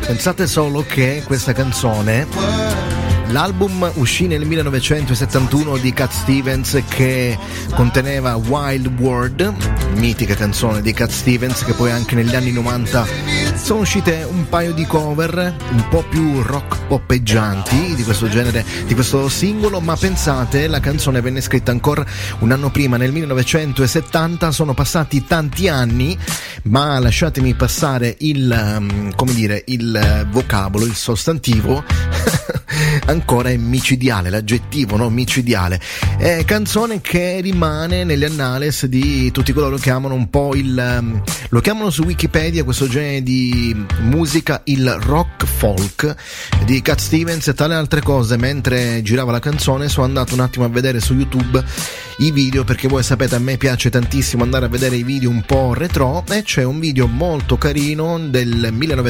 Pensate solo che questa canzone, l'album uscì nel 1971 di Cat Stevens, che conteneva Wild World, mitica canzone di Cat Stevens, che poi anche negli anni 90 sono uscite un paio di cover un po' più rock poppeggianti di questo genere, di questo singolo, ma pensate, la canzone venne scritta ancora un anno prima, nel 1970, sono passati tanti anni, ma lasciatemi passare il vocabolo, il sostantivo ancora è micidiale, l'aggettivo, no? Micidiale. È canzone che rimane negli annales di tutti coloro che amano un po' lo chiamano su Wikipedia questo genere di musica, il rock folk di Cat Stevens e tale altre cose. Mentre girava la canzone sono andato un attimo a vedere su YouTube i video, perché voi sapete a me piace tantissimo andare a vedere i video un po' retro, e c'è un video molto carino del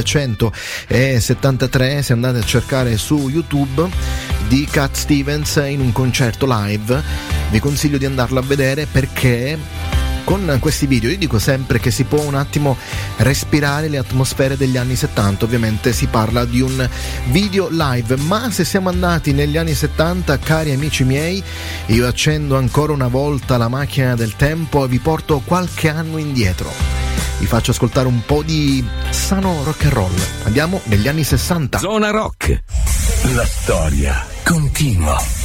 1973, se andate a cercare su YouTube, di Cat Stevens in un concerto live. Vi consiglio di andarlo a vedere, perché con questi video io dico sempre che si può un attimo respirare le atmosfere degli anni 70. Ovviamente si parla di un video live, ma se siamo andati negli anni 70, cari amici miei, io accendo ancora una volta la macchina del tempo e vi porto qualche anno indietro. Vi faccio ascoltare un po' di sano rock and roll. Andiamo negli anni 60. Zona Rock. La storia continua.